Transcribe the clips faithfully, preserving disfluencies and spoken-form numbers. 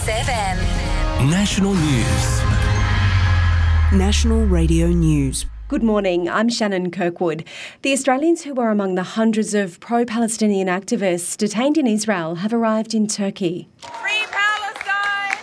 Kiss F M. National News. National Radio News. Good morning, I'm Shannon Kirkwood. The Australians who were among the hundreds of pro-Palestinian activists detained in Israel have arrived in Turkey. Free Palestine!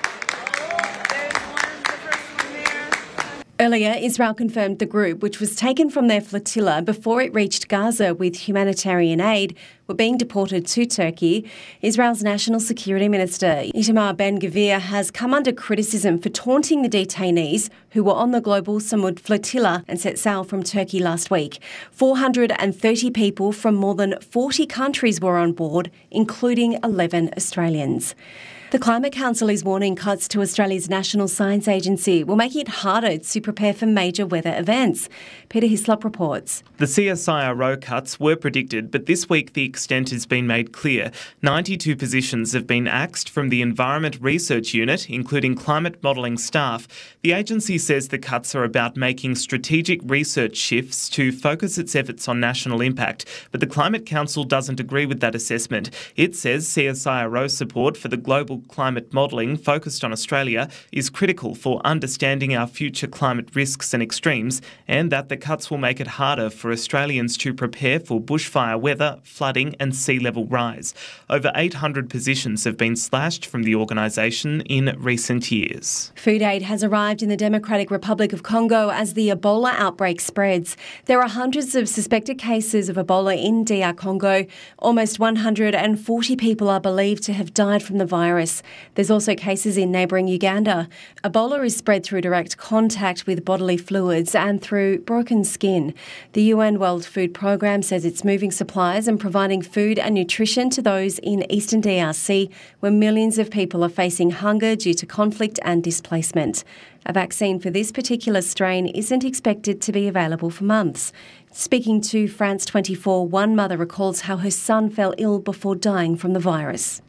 There's one, the first one there. Earlier, Israel confirmed the group, which was taken from their flotilla before it reached Gaza with humanitarian aid, were being deported to Turkey. Israel's National Security Minister, Itamar Ben-Gvir, has come under criticism for taunting the detainees who were on the Global Samud flotilla and set sail from Turkey last week. four hundred thirty people from more than forty countries were on board, including eleven Australians. The Climate Council is warning cuts to Australia's National Science Agency will make it harder to prepare for major weather events. Peter Hislop reports. The C S I R O cuts were predicted, but this week the extent has been made clear. ninety-two positions have been axed from the Environment Research Unit, including climate modelling staff. The agency says the cuts are about making strategic research shifts to focus its efforts on national impact, but the Climate Council doesn't agree with that assessment. It says C S I R O support for the global climate modelling focused on Australia is critical for understanding our future climate risks and extremes, and that the cuts will make it harder for Australians to prepare for bushfire weather, flooding and sea level rise. Over eight hundred positions have been slashed from the organisation in recent years. Food aid has arrived in the Democratic Republic of Congo as the Ebola outbreak spreads. There are hundreds of suspected cases of Ebola in D R Congo. Almost one hundred forty people are believed to have died from the virus. There's also cases in neighbouring Uganda. Ebola is spread through direct contact with bodily fluids and through broken skin. The U N World Food Programme says it's moving supplies and providing food and nutrition to those in eastern D R C, where millions of people are facing hunger due to conflict and displacement. A vaccine for this particular strain isn't expected to be available for months. Speaking to France twenty-four, one mother recalls how her son fell ill before dying from the virus.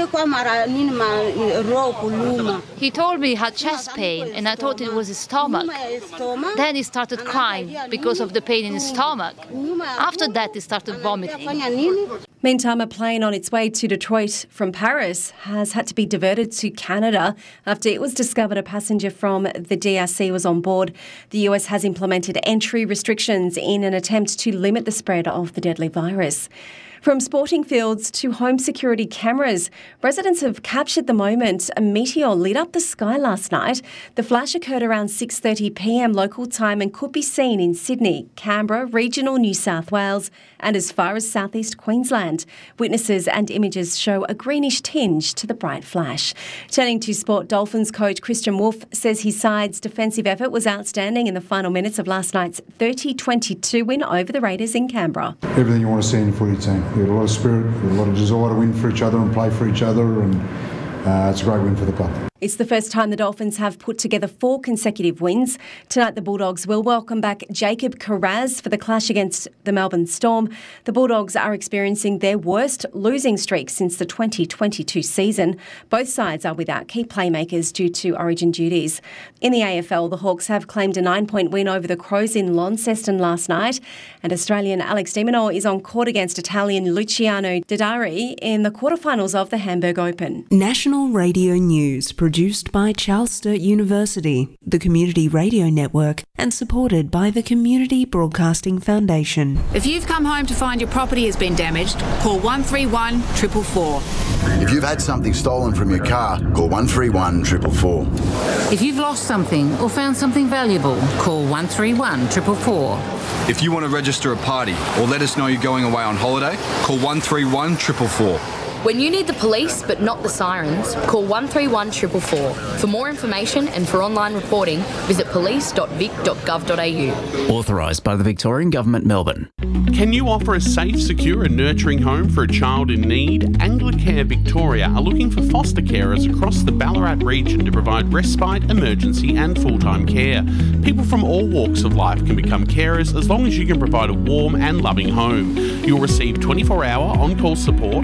He told me he had chest pain and I thought it was his stomach. Then he started crying because of the pain in his stomach. After that, he started vomiting. Meantime, a plane on its way to Detroit from Paris has had to be diverted to Canada after it was discovered a passenger from the D R C was on board. The U S has implemented entry restrictions in an attempt to limit the spread of the deadly virus. From sporting fields to home security cameras, residents have captured the moment a meteor lit up the sky last night. The flash occurred around six thirty p m local time and could be seen in Sydney, Canberra, regional New South Wales and as far as southeast Queensland. Witnesses and images show a greenish tinge to the bright flash. Turning to sport, Dolphins coach Christian Wolff says his side's defensive effort was outstanding in the final minutes of last night's thirty twenty-two win over the Raiders in Canberra. Everything you want to see in a footy team. We've got a lot of spirit, we've got a lot of desire to win for each other and play for each other, and uh, it's a great win for the club. It's the first time the Dolphins have put together four consecutive wins. Tonight the Bulldogs will welcome back Jacob Kiraz for the clash against the Melbourne Storm. The Bulldogs are experiencing their worst losing streak since the twenty twenty-two season. Both sides are without key playmakers due to Origin duties. In the A F L, the Hawks have claimed a nine-point win over the Crows in Launceston last night, and Australian Alex de Minaur is on court against Italian Luciano Didari in the quarterfinals of the Hamburg Open. National Radio News. Produced by Charles Sturt University, the Community Radio Network, and supported by the Community Broadcasting Foundation. If you've come home to find your property has been damaged, call one three one, four four four. If you've had something stolen from your car, call one three one, four four four. If you've lost something or found something valuable, call one three one, four four four. If you want to register a party or let us know you're going away on holiday, call one three one, four four four. When you need the police but not the sirens, call one three one, four four four. For more information and for online reporting, visit police dot vic dot gov dot a u. Authorised by the Victorian Government, Melbourne. Can you offer a safe, secure and nurturing home for a child in need? Anglicare Victoria are looking for foster carers across the Ballarat region to provide respite, emergency and full-time care. People from all walks of life can become carers as long as you can provide a warm and loving home. You'll receive twenty-four hour on-call support